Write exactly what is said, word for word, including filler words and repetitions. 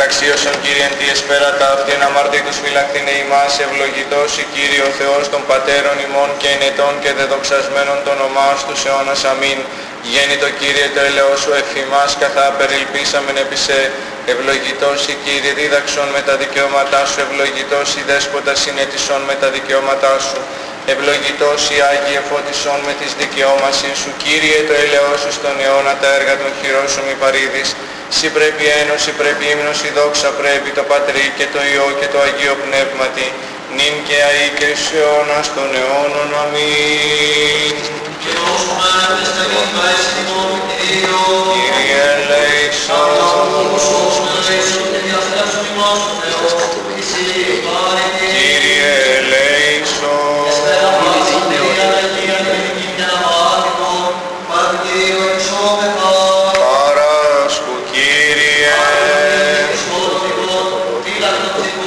αξίωσον Κύριε τη εσπέρα ταύτη εν αμαρτήτους φυλακτήνε ημάς, ευλογητός η Κύριε ο Θεός των πατέρων ημών και ενετών και δεδοξασμένων το όνομά του αιώνας αμήν. Γέννητο Κύριε το έλεος σου εφημάς καθά περιλπίσαμεν επί σε. Ευλογητός η Κύριε δίδαξον με τα δικαιώματά σου, ευλογητός η Δέσποτα συνέτησον με τα δικαιώματά σου. Ευλογητός η Άγιε φώτισον με τις δικαιώμασιν σου. Κύριε το έλεος σου στον αιώνα τα έργα των χειρών σου μη παρήδεις. Συ πρέπει ένωση, πρέπει ύμνος, η δόξα πρέπει το Πατρί και το Υιό και το Αγίο Πνεύματι, νυν και αεί και εις αιώνας των αιώνων. Αμήν. Κύριε ελέησον. Κύριε ελέησον. Παράσκου Κύριε.